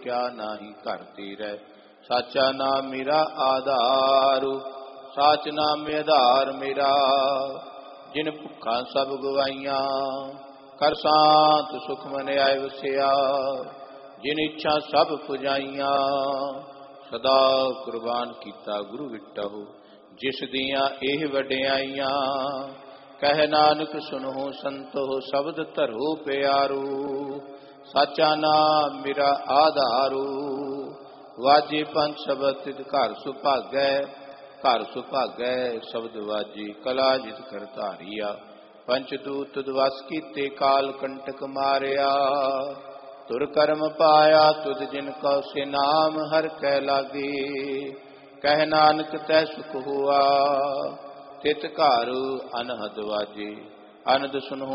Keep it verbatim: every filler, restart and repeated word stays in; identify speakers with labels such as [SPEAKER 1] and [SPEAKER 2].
[SPEAKER 1] क्या नाही घर तेरै। साचा नाम मेरा आधारु, साच नाम आधार मेरा। जिन भुखा सब गवाइया, कर शांत सुख मन आए वसिया। जिन इच्छा सब पुजाइया, सदा कुर्बान कीता गुरु विटहु। जिस दियां एह वडियाइयां, कह नानक सुनहु संतो शब्द धरो प्यारू। साचा नाम मेरा आधारू, वाजे पंच शब्द तित घर सुभागै। घर सुभागै शब्द वाजे, कला जित कर धारिया। पंचदूत दवस कीते, काल कंटक मारिया। तुर कर्म पाया तुद जिन कौ, से नाम हर कै लागे। कह नानक तै सुख हुआ, तित घर अनहद वाजे। अनद सुनहु